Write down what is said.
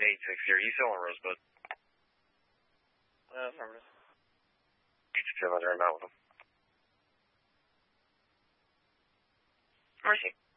860. He's still in Rosebud. Remember. 867, I'm out with him. Mercy.